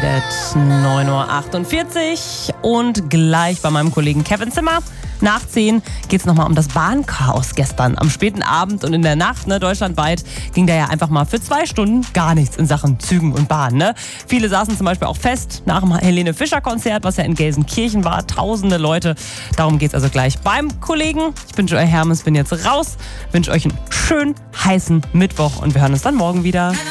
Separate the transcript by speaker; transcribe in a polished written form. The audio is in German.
Speaker 1: verabschiedet. 9:48 Uhr und gleich bei meinem Kollegen Kevin Zimmer. Nach 10 geht es nochmal um das Bahnchaos gestern am späten Abend und in der Nacht. Deutschlandweit ging da ja einfach mal für 2 Stunden gar nichts in Sachen Zügen und Bahnen. Viele saßen zum Beispiel auch fest nach dem Helene Fischer-Konzert, was ja in Gelsenkirchen war. Tausende Leute. Darum geht es also gleich beim Kollegen. Ich bin Joy Hermes, bin jetzt raus. Wünsche euch einen schönen, heißen Mittwoch und wir hören uns dann morgen wieder.